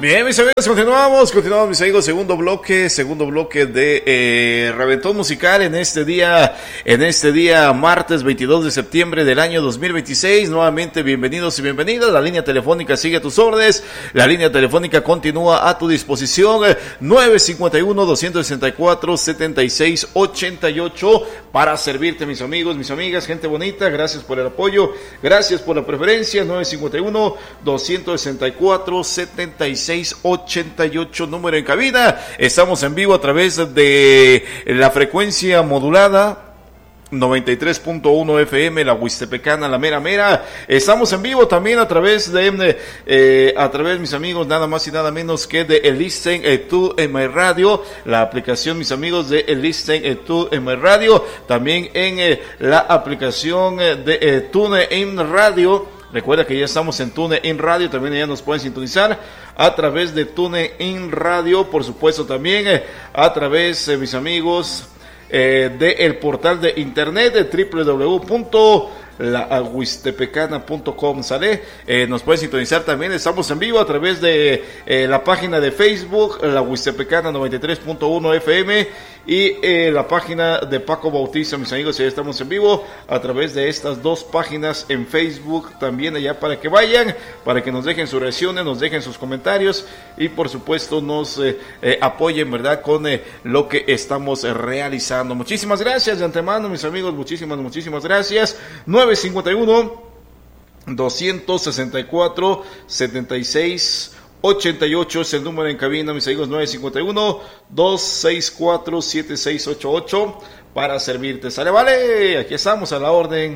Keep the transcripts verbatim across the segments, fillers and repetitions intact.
Bien, mis amigos, continuamos, continuamos, mis amigos, segundo bloque, segundo bloque de eh, Reventón Musical en este día, en este día martes veintidós de septiembre del año dos mil veintiséis. Nuevamente, bienvenidos y bienvenidas. La línea telefónica sigue a tus órdenes, la línea telefónica continúa a tu disposición, eh, nueve cinco uno, dos seis cuatro, siete seis ocho ocho, para servirte, mis amigos, mis amigas, gente bonita. Gracias por el apoyo, gracias por la preferencia. Nueve cinco uno, dos seis cuatro, siete seis ochenta y ocho, número en cabina. Estamos en vivo a través de la frecuencia modulada noventa y tres punto uno F M, la Huistepecana, la mera mera. Estamos en vivo también a través de, eh, a través, mis amigos, nada más y nada menos que de el Listen eh, tú en My Radio, la aplicación, mis amigos, de el Listen eh, tú en My Radio, también en eh, la aplicación eh, de eh, TuneIn Radio. Recuerda que ya estamos en TuneIn Radio, también ya nos pueden sintonizar a través de TuneIn Radio, por supuesto también eh, a través, eh, mis amigos, eh, del portal de internet de doble u doble u doble u punto la huistepecana punto com, ¿sale? Eh, nos pueden sintonizar también, estamos en vivo a través de eh, la página de Facebook, la Huistepecana noventa y tres punto uno F M, y eh, la página de Paco Bautista, mis amigos, ya estamos en vivo a través de estas dos páginas en Facebook también, allá para que vayan, para que nos dejen sus reacciones, nos dejen sus comentarios y por supuesto nos eh, eh, apoyen, ¿verdad?, con eh, lo que estamos eh, realizando. Muchísimas gracias de antemano, mis amigos, muchísimas, muchísimas gracias. nueve cinco uno, dos seis cuatro, siete seis ocho ocho es el número en cabina, mis amigos. Nueve cinco uno, dos seis cuatro, siete seis ocho ocho para servirte. Sale, vale, aquí estamos a la orden.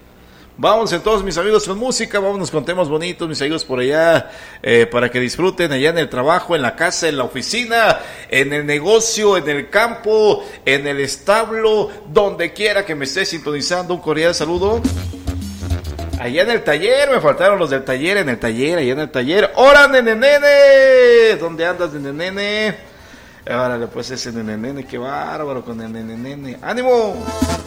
Vamos entonces, mis amigos, con música, vámonos con temas bonitos, mis amigos, por allá, eh, para que disfruten allá en el trabajo, en la casa, en la oficina, en el negocio, en el campo, en el establo, donde quiera que me esté sintonizando. Un cordial saludo. Allá en el taller, me faltaron los del taller, en el taller, allá en el taller. ¡Hola, nene, nene! ¿Dónde andas, nene, nene? Órale, pues ese nene, nene, qué bárbaro con el nene, nene. ¡Ánimo!